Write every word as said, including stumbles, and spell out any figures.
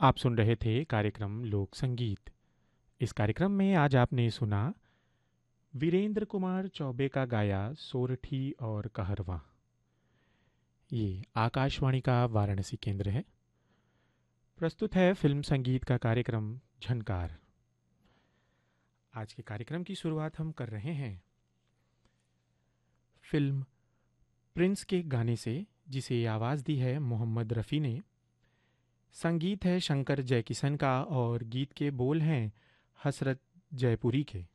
आप सुन रहे थे कार्यक्रम लोक संगीत। इस कार्यक्रम में आज आपने सुना वीरेंद्र कुमार चौबे का गाया सोरठी और कहरवा। ये आकाशवाणी का वाराणसी केंद्र है। प्रस्तुत है फिल्म संगीत का कार्यक्रम झनकार। आज के कार्यक्रम की शुरुआत हम कर रहे हैं फिल्म प्रिंस के गाने से, जिसे आवाज़ दी है मोहम्मद रफ़ी ने। संगीत है शंकर जयकिशन का और गीत के बोल हैं हसरत जयपुरी के।